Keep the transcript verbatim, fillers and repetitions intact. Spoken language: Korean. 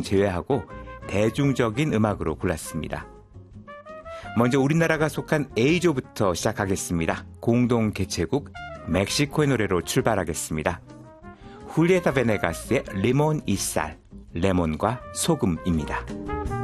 제외하고 대중적인 음악으로 골랐습니다. 먼저 우리나라가 속한 A조부터 시작하겠습니다. 공동 개최국 멕시코의 노래로 출발하겠습니다. 훌리에타 베네가스의 리몬 이 살, 레몬과 소금입니다.